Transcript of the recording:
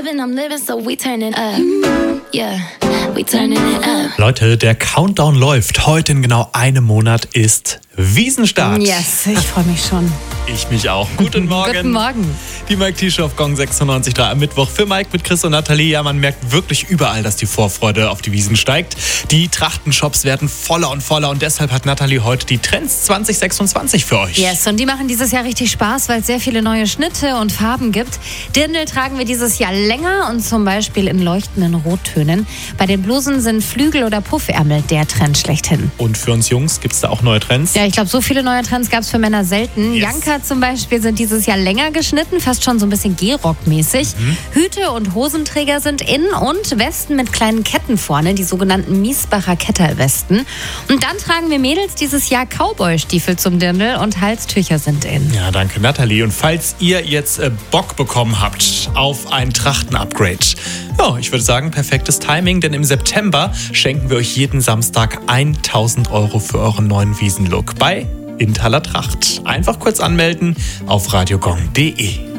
loving, I'm living, so we turning up. Yeah, we turning it up. Leute, der Countdown läuft. Heute in genau einem Monat ist Wiesenstart. Yes, ich freue mich schon. Ich mich auch. Guten Morgen. Guten Morgen. Die Mike T-Show auf Gong 96.3 am Mittwoch für Mike mit Chris und Nathalie. Ja, man merkt wirklich überall, dass die Vorfreude auf die Wiesn steigt. Die Trachtenshops werden voller und voller und deshalb hat Nathalie heute die Trends 2026 für euch. Yes, und die machen dieses Jahr richtig Spaß, weil es sehr viele neue Schnitte und Farben gibt. Dirndl tragen wir dieses Jahr länger und zum Beispiel in leuchtenden Rottönen. Bei den Blusen sind Flügel oder Puffärmel der Trend schlechthin. Und für uns Jungs gibt es da auch neue Trends? Ja, ich glaube, so viele neue Trends gab es für Männer selten. Yes. Janker zum Beispiel sind dieses Jahr länger geschnitten, fast schon so ein bisschen Gehrock-mäßig. Hüte und Hosenträger sind in und Westen mit kleinen Ketten vorne, die sogenannten Miesbacher Ketterwesten. Und dann tragen wir Mädels dieses Jahr Cowboy-Stiefel zum Dirndl und Halstücher sind in. Ja, danke Nathalie. Und falls ihr jetzt Bock bekommen habt auf ein Trachten-Upgrade, ja, ich würde sagen, perfektes Timing, denn im September schenken wir euch jeden Samstag 1.000 € für euren neuen Wiesenlook bei Intaler Tracht. Einfach kurz anmelden auf radiogong.de.